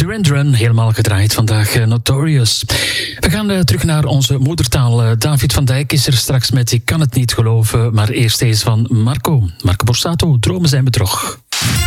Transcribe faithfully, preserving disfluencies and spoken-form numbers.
Duran Duran, helemaal gedraaid vandaag, uh, Notorious. We gaan uh, terug naar onze moedertaal. Uh, David van Dijk is er straks met Ik kan het niet geloven, maar eerst deze van Marco. Marco Borsato, Dromen zijn bedrog.